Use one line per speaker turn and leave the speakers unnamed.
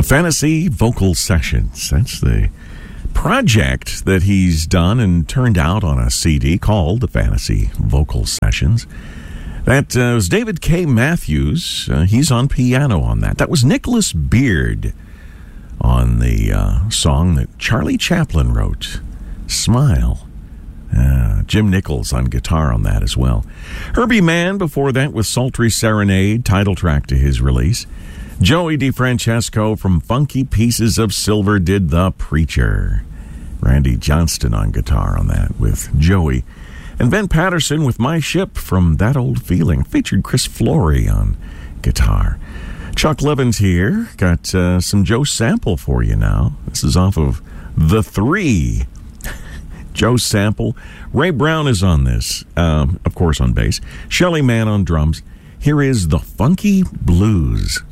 The Fantasy Vocal Sessions. That's the project that he's done and turned out on a CD called The Fantasy Vocal Sessions. That was David K. Matthews. He's on piano on that. That was Nicholas Beard on the song that Charlie Chaplin wrote, Smile. Jim Nichols on guitar on that as well. Herbie Mann before that with Sultry Serenade, title track to his release. Joey DeFrancesco from Funky Pieces of Silver did The Preacher. Randy Johnston on guitar on that with Joey. And Ben Patterson with My Ship from That Old Feeling. Featured Chris Flory on guitar. Chuck Levins here. Got some Joe Sample for you now. This is off of The Three. Joe Sample. Ray Brown is on this, of course on bass. Shelly Manne on drums. Here is The Funky Blues.